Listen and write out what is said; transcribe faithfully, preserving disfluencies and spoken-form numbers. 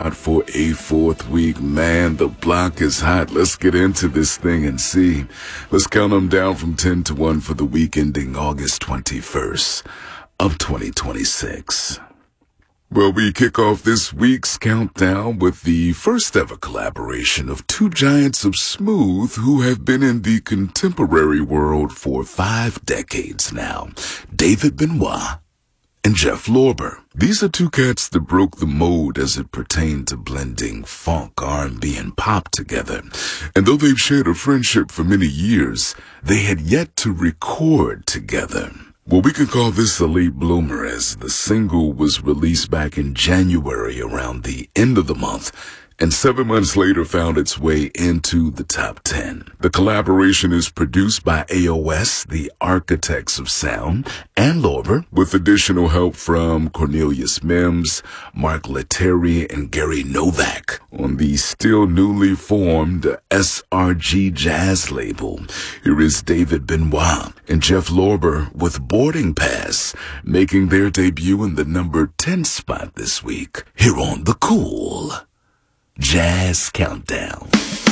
spot for a fourth week. Man, the block is hot. Let's get into this thing and see. Let's count them down from ten to one for the week ending August twenty-first of twenty twenty-six. Well, we kick off this week's countdown with the first ever collaboration of two giants of smooth who have been in the contemporary world for five decades now, David Benoit and Jeff Lorber. These are two cats that broke the mold as it pertained to blending funk, R and B, and pop together. And though they've shared a friendship for many years, they had yet to record together. Well, we could call this a late bloomer, as the single was released back in January around the end of the month, and seven months later found its way into the top ten. The collaboration is produced by A O S, the Architects of Sound, and Lorber, with additional help from Cornelius Mims, Mark Lettieri, and Gary Novak on the still newly formed S R G Jazz label. Here is David Benoit and Jeff Lorber with Boarding Pass, making their debut in the number ten spot this week, here on The Cool Jazz Countdown.